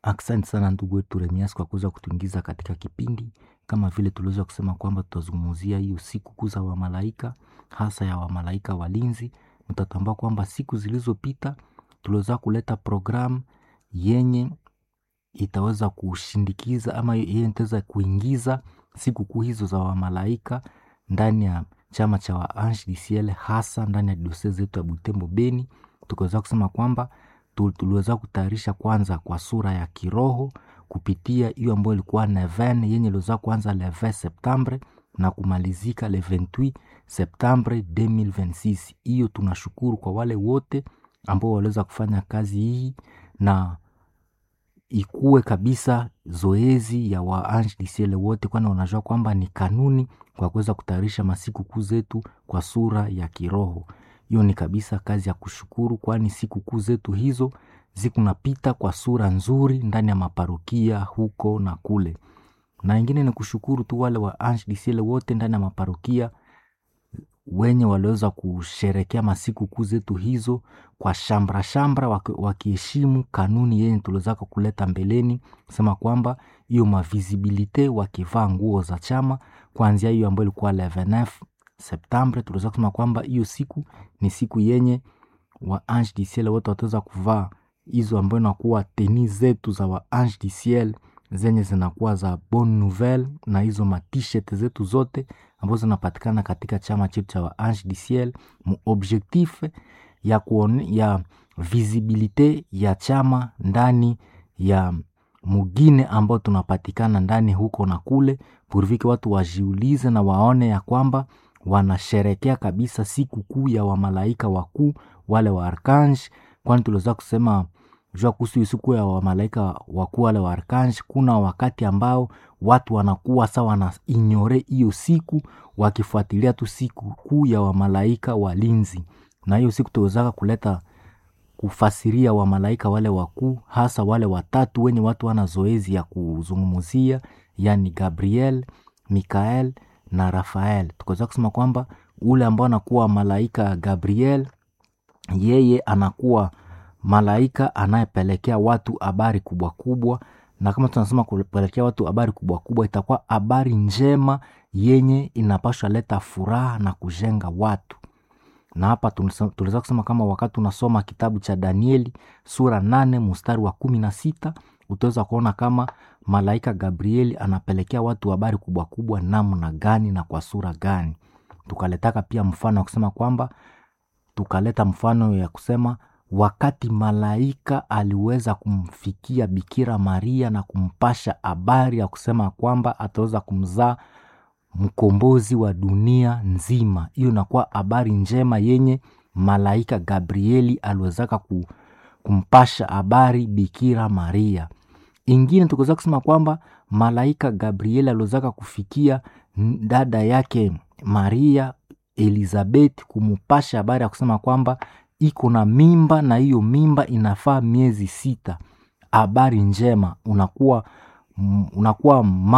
Asante sana ndugu wetu Remias kwa kuweza kutuingiza katika kipindi. Kama vile tuliweza kusema kwamba tutazungumzia hiyo siku kuu za wamalaika, hasa ya wamalaika walinzi. Mtatambua kwamba siku zilizopita tuliweza kuleta programu yenye itaweza kushindikiza ama yenye itaweza kuingiza siku kuu hizo za wamalaika ndani ya chama cha wa Ange du Ciel, hasa ndani ya diocese yetu ya Butembo Beni. Tukaweza kusema kwamba tuliweza kutayarisha kwanza kwa sura ya kiroho kupitia hiyo ambayo ilikuwa Neven yenye iliweza kuanza le 20 Septembre na kumalizika le 28 Septembre 2026. Hiyo tunashukuru kwa wale wote ambao waliweza kufanya kazi hii na ikuwe kabisa zoezi ya wa Ange du Ciel wote, kwani wanajua kwamba ni kanuni kwa kuweza kutayarisha masiku kuu zetu kwa sura ya kiroho. Hiyo ni kabisa kazi ya kushukuru, kwani siku kuu zetu hizo zikunapita kwa sura nzuri ndani ya maparokia huko na kule. Na ingine ni kushukuru tu wale wa Ange du Ciel wote ndani ya maparokia wenye waliweza kusherekea masiku kuu zetu hizo kwa shambra wakiheshimu kanuni yenye tuliweza kuleta mbeleni, sema kwamba hiyo mavizibilite wakivaa nguo za chama kuanzia hiyo ambayo ilikuwa le 29 Septembre. Tuliweza kusema kwamba hiyo siku ni siku yenye wa Ange du Ciel wote wataweza kuvaa hizo ambayo inakuwa teni zetu za wa Ange du Ciel zenye zinakuwa za bonne nouvelle, na hizo ma-t-shirt zetu zote ambazo zinapatikana katika chama chetu cha wa Ange du Ciel mu objectif ya visibilite ya chama ndani ya mugine ambao tunapatikana ndani huko na kule, purviki watu wajiulize na waone ya kwamba wanasherekea kabisa siku kuu ya wamalaika wakuu wale wa Arkange. Kwani tuliweza kusema jua kuhusu siku ya wamalaika wakuu wale wa Arkange, kuna wakati ambao watu wanakuwa sawa na ignore hiyo siku wakifuatilia tu siku kuu ya wamalaika walinzi. Na hiyo siku tuweza kuleta kufasiria wamalaika wale wakuu, hasa wale watatu wenye watu wana zoezi ya kuzungumzia, yani Gabriel, Mikael na Rafael. Tukaweza kusema kwamba ule ambao anakuwa malaika Gabriel, yeye anakuwa malaika anayepelekea watu habari kubwa kubwa, na kama tunasema kupelekea watu habari kubwa kubwa, itakuwa habari njema yenye inapaswa leta furaha na kujenga watu. Na hapa tuliweza kusema kama wakati unasoma kitabu cha Danieli sura 8 mstari wa 16, utaweza kuona kama malaika Gabrieli anapelekea watu habari kubwa kubwa namna gani na kwa sura gani. Tukaletaka pia mfano wa kusema kwamba tukaleta mfano ya kusema wakati malaika aliweza kumfikia Bikira Maria na kumpasha habari ya kusema kwamba ataweza kumzaa mkombozi wa dunia nzima. Hiyo inakuwa habari njema yenye malaika Gabrieli aliwezaka kumpasha habari Bikira Maria. Ingine tukaweza kusema kwamba malaika Gabrieli aliwezaka kufikia dada yake Maria Elizabeth kumpasha habari ya kusema kwamba iko na mimba na hiyo mimba inafaa miezi 6. Habari njema unakuwa